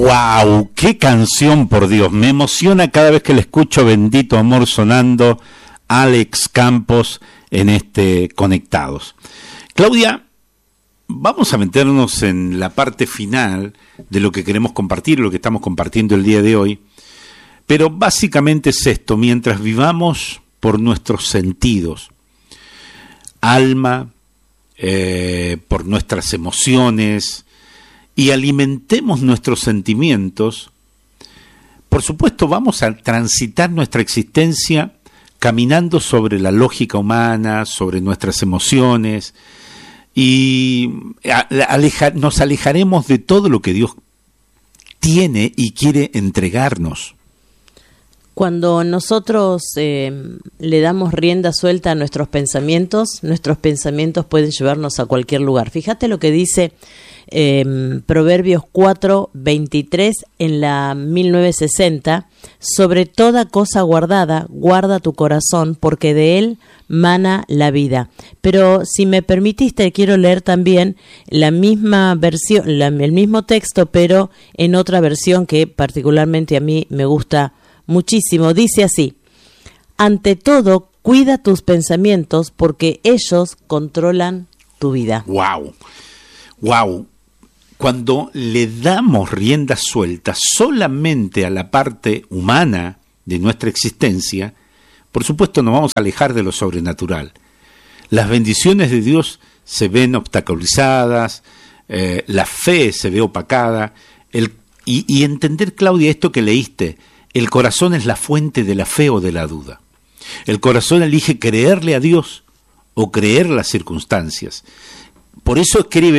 ¡Wow! ¡Qué canción, por Dios! Me emociona cada vez que le escucho Bendito Amor sonando, Alex Campos en Conectados. Claudia, vamos a meternos en la parte final de lo que queremos compartir, lo que estamos compartiendo el día de hoy. Pero básicamente es esto: mientras vivamos por nuestros sentidos, alma, por nuestras emociones, y alimentemos nuestros sentimientos, por supuesto vamos a transitar nuestra existencia caminando sobre la lógica humana, sobre nuestras emociones, y nos alejaremos de todo lo que Dios tiene y quiere entregarnos. Cuando nosotros le damos rienda suelta a nuestros pensamientos pueden llevarnos a cualquier lugar. Fíjate lo que dice Proverbios 4:23 en la 1960: sobre toda cosa guardada, guarda tu corazón, porque de él mana la vida. Pero si me permitiste, quiero leer también la misma versión, el mismo texto, pero en otra versión que particularmente a mí me gusta muchísimo. Dice así: ante todo, cuida tus pensamientos, porque ellos controlan tu vida. ¡Wow! ¡Wow! Cuando le damos rienda suelta solamente a la parte humana de nuestra existencia, por supuesto nos vamos a alejar de lo sobrenatural. Las bendiciones de Dios se ven obstaculizadas, la fe se ve opacada, y entender, Claudia, esto que leíste: el corazón es la fuente de la fe o de la duda. El corazón elige creerle a Dios o creer las circunstancias. Por eso escribe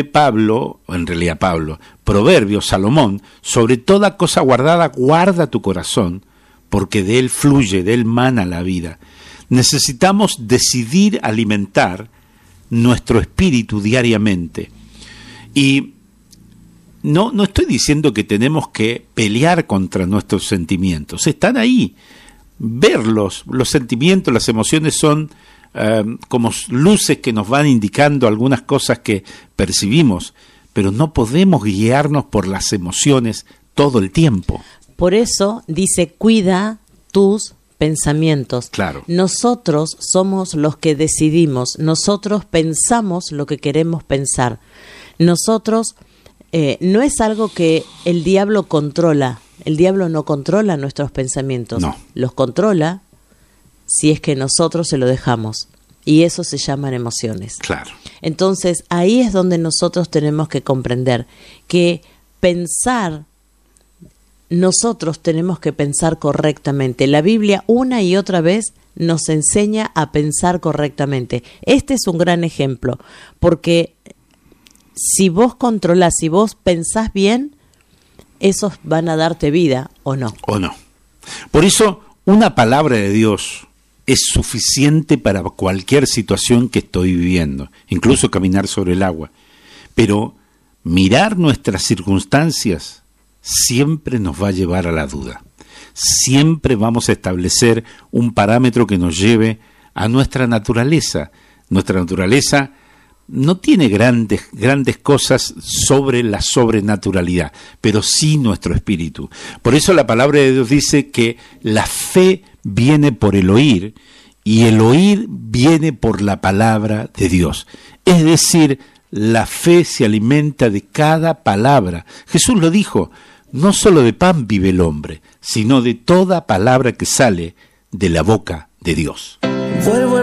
Proverbios, Salomón: sobre toda cosa guardada, guarda tu corazón, porque de él fluye, de él mana la vida. Necesitamos decidir alimentar nuestro espíritu diariamente. Y no estoy diciendo que tenemos que pelear contra nuestros sentimientos. Están ahí. Verlos, los sentimientos, las emociones son como luces que nos van indicando algunas cosas que percibimos, pero no podemos guiarnos por las emociones todo el tiempo. Por eso dice: cuida tus pensamientos. Claro. Nosotros somos los que decidimos, nosotros pensamos lo que queremos pensar. Nosotros no es algo que el diablo controla. El diablo no controla nuestros pensamientos. No. Los controla si es que nosotros se lo dejamos. Y eso se llaman emociones. Claro. Entonces, ahí es donde nosotros tenemos que comprender que nosotros tenemos que pensar correctamente. La Biblia una y otra vez nos enseña a pensar correctamente. Este es un gran ejemplo, porque si vos controlás, si vos pensás bien, esos van a darte vida, ¿o no? O no. Por eso, una palabra de Dios es suficiente para cualquier situación que estoy viviendo, incluso caminar sobre el agua. Pero mirar nuestras circunstancias siempre nos va a llevar a la duda. Siempre vamos a establecer un parámetro que nos lleve a nuestra naturaleza. Nuestra naturaleza no tiene grandes cosas sobre la sobrenaturalidad, pero sí nuestro espíritu. Por eso la palabra de Dios dice que la fe viene por el oír, y el oír viene por la palabra de Dios. Es decir, la fe se alimenta de cada palabra. Jesús lo dijo: no solo de pan vive el hombre, sino de toda palabra que sale de la boca de Dios. Vuelvo